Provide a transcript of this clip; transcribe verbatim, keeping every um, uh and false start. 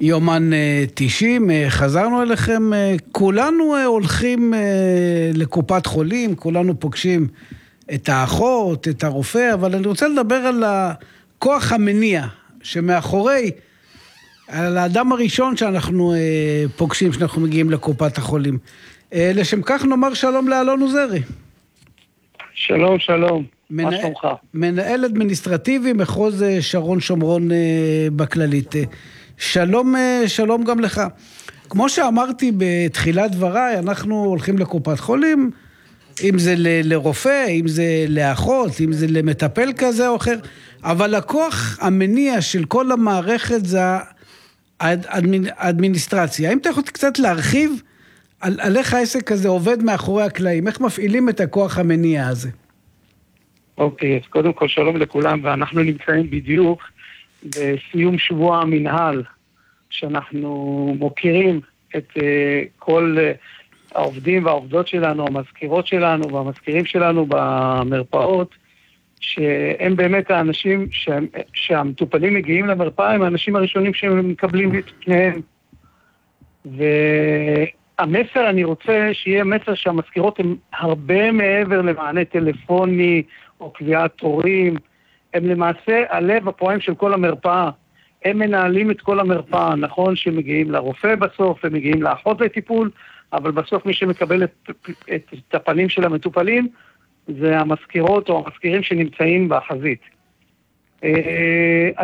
יומן תשעים, חזרנו אליכם, כולנו הולכים לקופת חולים, כולנו פוגשים את האחות, את הרופא, אבל אני רוצה לדבר על הכוח המניע שמאחורי, על האדם הראשון שאנחנו פוגשים, שאנחנו מגיעים לקופת החולים. לשם כך נאמר שלום לאלון עוזרי. שלום, שלום. מנהל, מה שלומך? מנהל אדמיניסטרטיבי, מחוז שרון שומרון בכללית. שלום, שלום גם לך. כמו שאמרתי בתחילת דבריי, אנחנו הולכים לקופת חולים, אם זה ל- לרופא, אם זה לאחות, אם זה למטפל כזה או אחר, אבל הכוח המניע של כל המערכת זה האדמיניסטרציה. האם אתה יכול קצת להרחיב על, על איך העסק הזה עובד מאחורי הקלעים? איך מפעילים את הכוח המניע הזה? אוקיי, אז קודם כל שלום לכולם, ואנחנו נמצאים בדיוק בסיום שבוע המנהל, שאנחנו מוכירים את uh, כל uh, העובדים והעובדות שלנו, המזכירות שלנו והמזכירים שלנו במרפאות, שהם באמת האנשים שהם, שהמטופלים מגיעים למרפאה, הם האנשים הראשונים שהם מקבלים את פניהם. והמסר, אני רוצה שיהיה מסר שהמזכירות הן הרבה מעבר למענה טלפוני או קביעת תורים, הם למעשה הלב הפועם של כל המרפאה. הם מנהלים את כל המרפאה, נכון שמגיעים לרופא בסוף, הם מגיעים לאחות לטיפול, אבל בסוף מי שמקבל את, את, את הפנים של המטופלים, זה המזכירות או המזכירים שנמצאים בחזית.